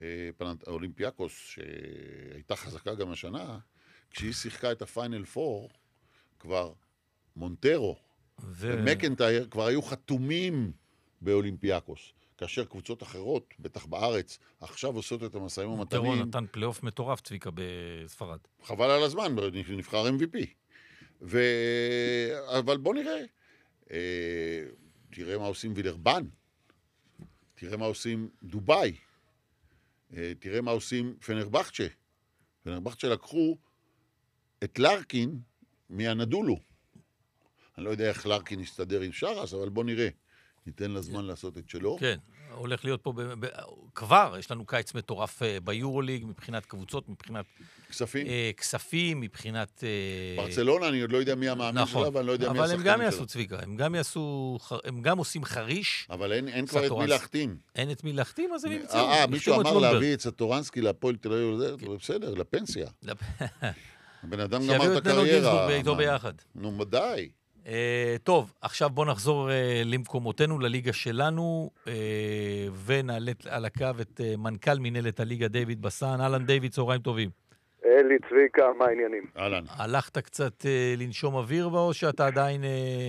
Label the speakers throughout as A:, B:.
A: אולימפיאקוס, שהייתה חזקה גם השנה, כשהיא שיחקה את הפיינל פור, כבר מונטרו ומקנטייר כבר היו חתומים באולימפיאקוס. כאשר קבוצות אחרות, בטח בארץ, עכשיו עושות את המסעים ומתנים.
B: מונטרו נתן פלייאוף מטורף, צביקה, בספרד.
A: חבל על הזמן, נבחר MVP. אבל בוא נראה. תראה מה עושים וילרבן. תראה מה עושים דובאי. תראה מה עושים פנרבחצ'ה. פנרבחצ'ה לקחו את לרקין מהנדולו. אני לא יודע איך לרקין יסתדר עם שרס, אבל בוא נראה. ניתן לזמן לעשות את שלו.
B: כן, הולך להיות פה כבר, יש לנו קיץ מטורף ביורוליג, מבחינת קבוצות, מבחינת כספים, מבחינת...
A: ברצלונה, אני עוד לא יודע מי המאמן שלה, ואני לא יודע מי השחקנים שלה.
B: אבל הם גם יעשו צביקה, הם גם עושים חריש.
A: אבל אין כבר את מי להחתים.
B: אין את מי להחתים, אז הם ימצאו.
A: מישהו אמר להביא את סטורנסקי לפועל תל אביב, בסדר, לפנסיה. הבן אדם גמר את הקריירה.
B: שיביאו את איתו ביחד.
A: נו, מדי.
B: טוב, עכשיו בוא נחזור למקומותינו, לליגה שלנו, ונעלה על הקו את מנכ"ל מנהלת הליגה דיוויד בסן. אהלן דיוויד, צהריים טובים.
C: אלי צביקה, מה העניינים?
A: אהלן.
B: הלכת קצת לנשום אוויר בה, או שאתה עדיין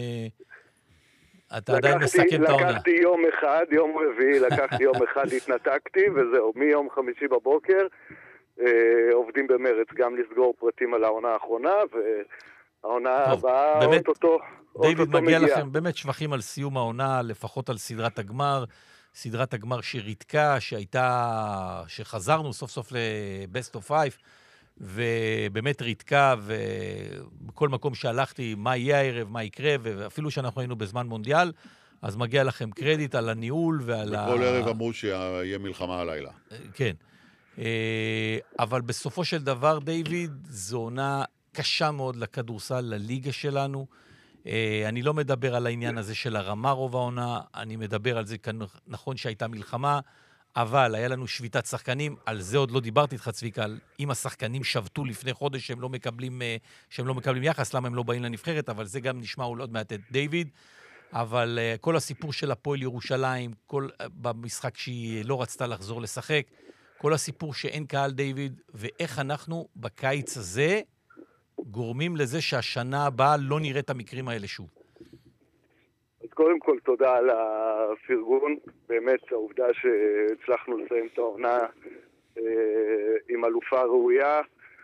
B: מסכם את העונה?
C: לקחתי יום אחד, יום רביעי, לקחתי יום אחד, התנתקתי, וזהו, מיום חמישי בבוקר, עובדים במרץ גם לסגור פרטים על העונה האחרונה, העונה הבאה, אוטוטו מגיע.
B: דיוויד, מגיע לכם באמת שבחים על סיום העונה, לפחות על סדרת הגמר, סדרת הגמר שריתקה, שחזרנו סוף סוף לבסט אוף 5, ובאמת ריתקה, ובכל מקום שהלכתי, מה יהיה הערב, מה יקרה, ואפילו שאנחנו היינו בזמן מונדיאל, אז מגיע לכם קרדיט על הניהול ועל
A: בכל ערב אמרו שיהיה מלחמה הלילה.
B: כן. אבל בסופו של דבר, דיוויד, זו עונה קשה מאוד לכדורסל, לליגה שלנו. אני לא מדבר על העניין הזה של הרמה רוב העונה, אני מדבר על זה, נכון שהייתה מלחמה, אבל היה לנו שביתת שחקנים, על זה עוד לא דיברתי איתך צביקה, אם השחקנים שבתו לפני חודש שהם לא מקבלים יחס, למה הם לא באים לנבחרת, אבל זה גם נשמע עוד מעט את דיוויד, אבל כל הסיפור של הפועל ירושלים, במשחק שהיא לא רצתה לחזור לשחק, כל הסיפור שאין קהל דיוויד, ואיך אנחנו בקיץ הזה גורמים לזה שהשנה הבאה לא נראה את המקרים האלה שוב.
C: אז קודם כל תודה על הפרגון, באמת העובדה שהצלחנו לסיים את העונה עם אלופה ראויה,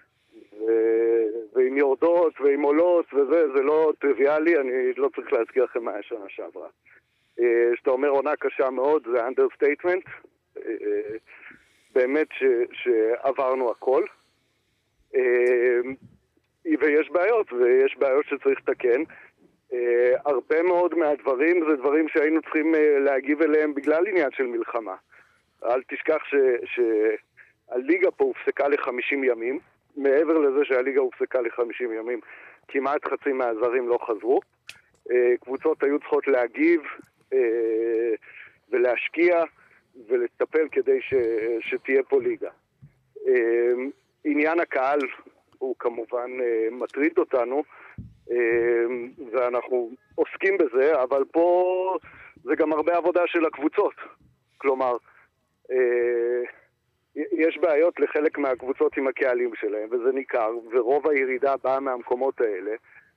C: ועם יורדות ועם עולות וזה, זה לא טריוויאלי, אני לא צריך להזכיר לכם מה היה שנה שעברה. שאתה אומר עונה קשה מאוד, זה understatement, באמת שעברנו הכל, ויש בעיות שצריך לתקן. הרבה מאוד מהדברים זה דברים שהיינו צריכים להגיב אליהם בגלל עניין של מלחמה. אל תשכח שהליגה פה הופסקה ל50 ימים, מעבר לזה שהליגה הופסקה ל50 ימים, כמעט חצי מהזרים לא חזרו. קבוצות היו צריכות להגיב ולהשקיע ולטפל כדי שתהיה פה ליגה. עניין הקהל הוא כמובן מטריד אותנו, ואנחנו עוסקים בזה, אבל פה זה גם הרבה עבודה של הקבוצות. כלומר, יש בעיות לחלק מהקבוצות עם הקהלים שלהם, וזה ניכר, ורוב הירידה באה מהמקומות האלה.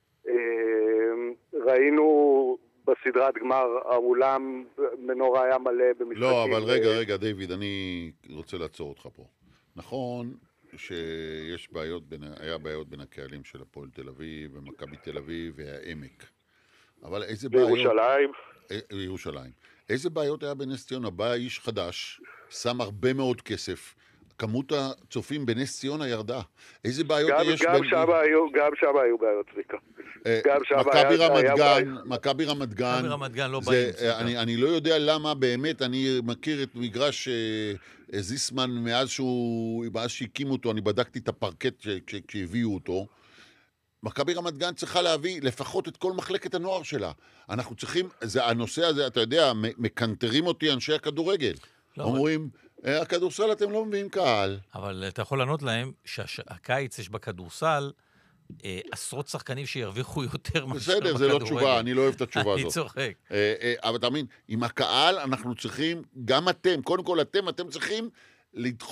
C: ראינו בסדרת גמר, האולם מנורה היה מלא במשחקים.
A: לא, אבל רגע, דיוויד, אני רוצה לעצור אותך פה. נכון שיש היה בעיות בין הקהלים של הפועל תל אביב, ומכבי תל אביב, והעמק. אבל איזה בעיות... בירושלים. איזה בעיות היה בנס ציונה? בא איש חדש, שם הרבה מאוד כסף, כמות הצופים בנס ציונה ירדה. איזה בעיות יש...
C: גם שם היו בעיות, צביקה.
A: מכבי רמת גן,
B: לא באים.
A: אני לא יודע למה באמת, אני מכיר את מגרש זיסמן מאז שהקימו אותו, אני בדקתי את הפרקט כשהביאו אותו. מכבי רמת גן צריכה להביא לפחות את כל מחלקת הנוער שלה. אנחנו צריכים, הנושא הזה, אתה יודע, מקנטרים אותי אנשי הכדורגל. אומרים, הכדורסל אתם לא מביאים קהל.
B: אבל אתה יכול לענות להם שהקיץ יש בכדורסל עשרות שחקנים שירוויחו יותר מאשר בכדורגל.
A: בסדר, זה לא תשובה, אני לא אוהב את התשובה הזאת.
B: אני צוחק.
A: אבל תאמין, עם הקהל אנחנו צריכים, גם אתם, קודם כל אתם צריכים לדחות